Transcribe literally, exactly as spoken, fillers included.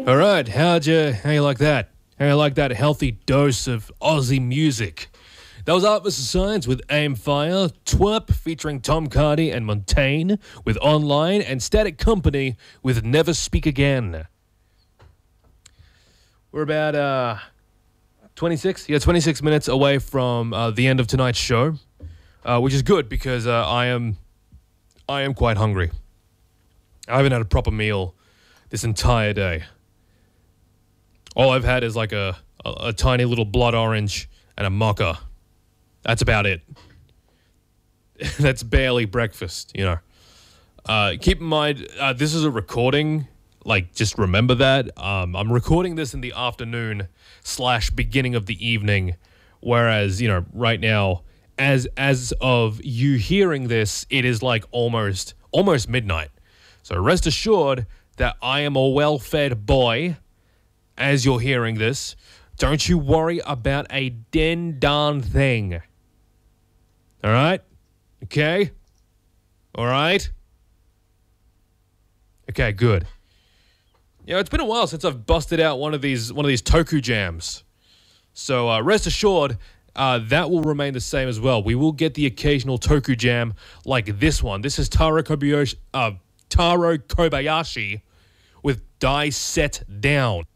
All right, how'd you, how you like that? How you like that healthy dose of Aussie music? That was Art versus. Science with Aim Fire, Twerp featuring Tom Cardy and Montaigne with Online, and Static Company with Never Speak Again. We're about uh, twenty-six, yeah, twenty-six minutes away from uh, the end of tonight's show, uh, which is good because uh, I am, I am quite hungry. I haven't had a proper meal this entire day. All I've had is like a, a, a tiny little blood orange and a mocha. That's about it. That's barely breakfast, you know. Uh, keep in mind, uh, this is a recording. Like, just remember that. Um, I'm recording this in the afternoon slash beginning of the evening, whereas, you know, right now, as as of you hearing this, it is like almost almost midnight. So rest assured that I am a well-fed boy as you're hearing this. Don't you worry about a den darn thing. All right? Okay? All right? Okay, good. You know, it's been a while since I've busted out one of these one of these Toku jams. So uh, rest assured, uh, that will remain the same as well. We will get the occasional Toku jam like this one. This is Taro Kobayashi, uh, Taro Kobayashi with Die Set Down.